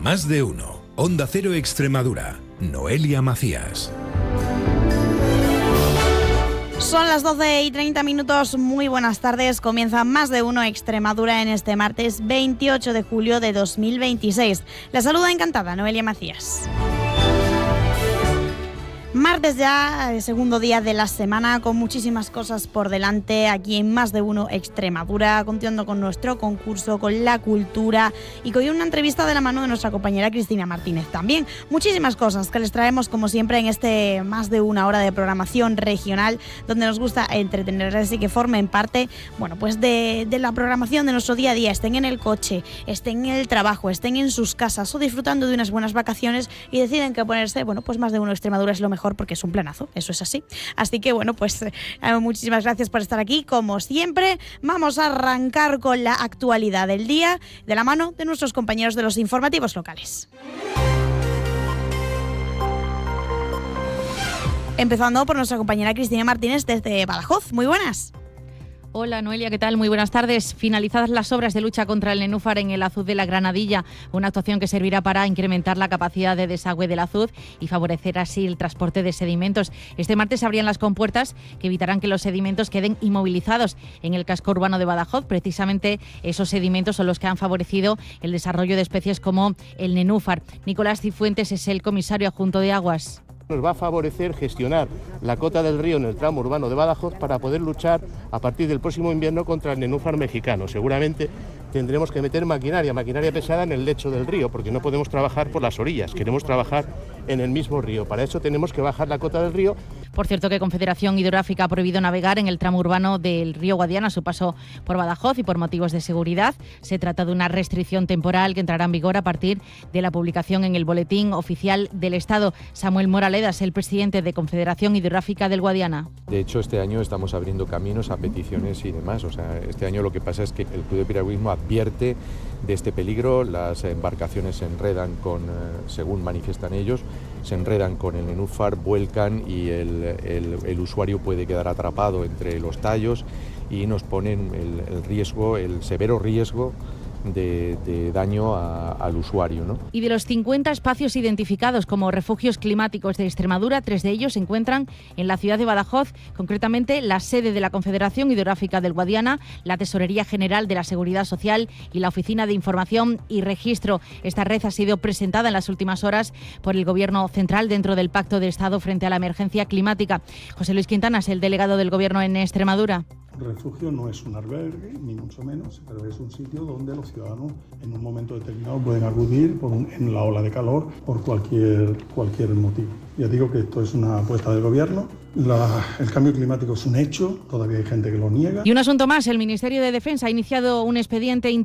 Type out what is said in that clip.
Más de uno. Onda Cero Extremadura. Noelia Macías. Son las 12:30. Muy buenas tardes. Comienza Más de uno Extremadura en este martes 28 de julio de 2026. La saluda encantada Noelia Macías. Martes ya, segundo día de la semana, con muchísimas cosas por delante aquí en Más de Uno Extremadura, continuando con nuestro concurso, con la cultura y con una entrevista de la mano de nuestra compañera Cristina Martínez. También muchísimas cosas que les traemos como siempre en este más de una hora de programación regional, donde nos gusta entretenerles y que formen parte, bueno, pues de la programación de nuestro día a día, estén en el coche, estén en el trabajo, estén en sus casas o disfrutando de unas buenas vacaciones y deciden que ponerse, bueno, pues Más de Uno Extremadura es lo mejor porque es un planazo, eso es así. Así que bueno, pues muchísimas gracias por estar aquí. Como siempre, vamos a arrancar con la actualidad del día de la mano de nuestros compañeros de los informativos locales. Empezando por nuestra compañera Cristina Martínez desde Badajoz. Muy buenas. Hola Noelia, ¿qué tal? Muy buenas tardes. Finalizadas las obras de lucha contra el nenúfar en el Azud de la Granadilla, una actuación que servirá para incrementar la capacidad de desagüe del Azud y favorecer así el transporte de sedimentos. Este martes se abrían las compuertas que evitarán que los sedimentos queden inmovilizados en el casco urbano de Badajoz. Precisamente esos sedimentos son los que han favorecido el desarrollo de especies como el nenúfar. Nicolás Cifuentes es el comisario adjunto de Aguas. Nos va a favorecer gestionar la cota del río en el tramo urbano de Badajoz para poder luchar a partir del próximo invierno contra el nenúfar mexicano. Seguramente tendremos que meter maquinaria pesada en el lecho del río, porque no podemos trabajar por las orillas, queremos trabajar en el mismo río. Para eso tenemos que bajar la cota del río. Por cierto, que Confederación Hidrográfica ha prohibido navegar en el tramo urbano del río Guadiana a su paso por Badajoz y por motivos de seguridad. Se trata de una restricción temporal que entrará en vigor a partir de la publicación en el Boletín Oficial del Estado. Samuel Moraledas, el presidente de Confederación Hidrográfica del Guadiana. De hecho, este año estamos abriendo caminos a peticiones y demás. O sea, este año lo que pasa es que el Club de Piragüismo advierte de este peligro. Las embarcaciones se enredan según manifiestan ellos, se enredan con el nenúfar, vuelcan y el usuario puede quedar atrapado entre los tallos y nos ponen el severo riesgo de daño al usuario, ¿no? Y de los 50 espacios identificados como refugios climáticos de Extremadura, 3 de ellos se encuentran en la ciudad de Badajoz, concretamente la sede de la Confederación Hidrográfica del Guadiana, la Tesorería General de la Seguridad Social y la Oficina de Información y Registro. Esta red ha sido presentada en las últimas horas por el Gobierno central dentro del Pacto de Estado frente a la emergencia climática. José Luis Quintana es el delegado del Gobierno en Extremadura. Refugio no es un albergue, ni mucho menos, pero es un sitio donde los ciudadanos en un momento determinado pueden acudir en la ola de calor por cualquier motivo. Ya digo que esto es una apuesta del gobierno. El cambio climático es un hecho, todavía hay gente que lo niega. Y un asunto más, el Ministerio de Defensa ha iniciado un expediente